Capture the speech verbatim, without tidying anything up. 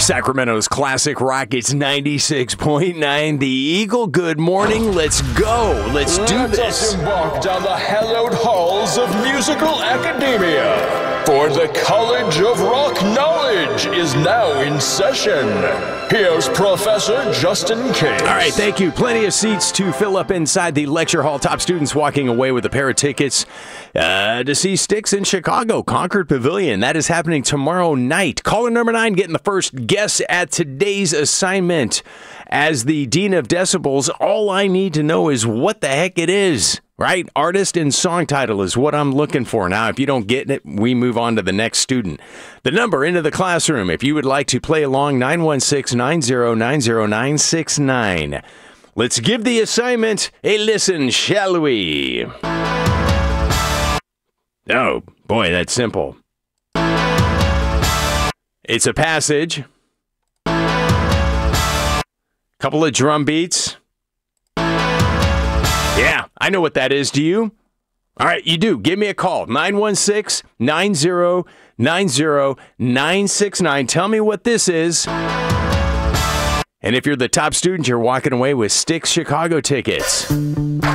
Sacramento's classic rock, it's ninety-six point nine. The Eagle, good morning. Let's go. Let's do Let this. Let us embark down the hallowed halls of musical academia. For the College of Rock Knowledge is now in session. Here's Professor Justin Case. All right, thank you. Plenty of seats to fill up inside the lecture hall. Top students walking away with a pair of tickets uh, to see Styx in Chicago, Concord Pavilion. That is happening tomorrow night. Caller number nine getting the first guess at today's assignment. As the Dean of Decibels, all I need to know is what the heck it is. Right? Artist and song title is what I'm looking for. Now, if you don't get it, we move on to the next student. The number into the classroom, if you would like to play along, nine one six, nine zero nine zero nine six nine. Let's give the assignment a listen, shall we? Oh, boy, that's simple. It's a passage. Couple of drum beats. Yeah, I know what that is. Do you? All right, you do. Give me a call. nine one six, nine zero nine zero nine six nine. Tell me what this is. And if you're the top student, you're walking away with Styx Chicago tickets.